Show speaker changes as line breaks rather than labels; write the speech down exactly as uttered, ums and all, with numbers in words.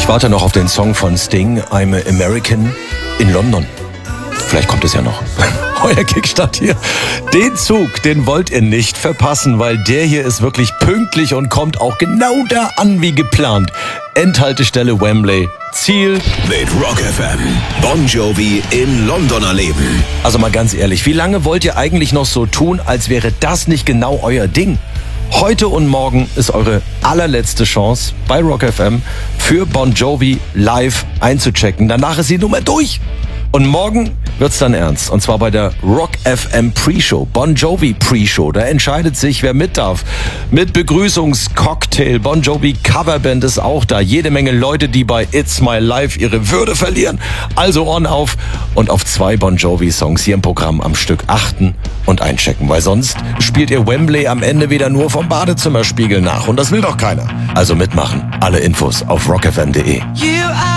Ich warte noch auf den Song von Sting, I'm a American in London. Vielleicht kommt es ja noch. Euer Kickstart hier. Den Zug, den wollt ihr nicht verpassen, weil der hier ist wirklich pünktlich und kommt auch genau da an wie geplant. Endhaltestelle Wembley. Ziel
mit Rock F M. Bon Jovi in London erleben.
Also mal ganz ehrlich, wie lange wollt ihr eigentlich noch so tun, als wäre das nicht genau euer Ding? Heute und morgen ist eure allerletzte Chance bei Rock F M für Bon Jovi live einzuchecken. Danach ist die Nummer durch. Und morgen wird's dann ernst. Und zwar bei der Rock F M Pre-Show, Bon Jovi Pre-Show. Da entscheidet sich, wer mit darf. Mit Begrüßungscocktail. Bon Jovi Coverband ist auch da. Jede Menge Leute, die bei It's My Life ihre Würde verlieren. Also on auf und auf zwei Bon Jovi Songs hier im Programm am Stück achten und einchecken. Weil sonst spielt ihr Wembley am Ende wieder nur vom Badezimmerspiegel nach. Und das will doch keiner. Also mitmachen. Alle Infos auf rock f m punkt d e.